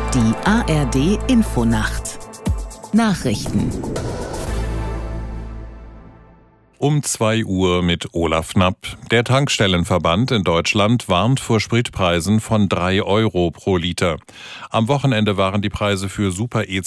Die ARD Infonacht Nachrichten Um 2 Uhr mit Olaf Knapp. Der Tankstellenverband in Deutschland warnt vor Spritpreisen von 3 € pro Liter. Am Wochenende waren die Preise für Super-E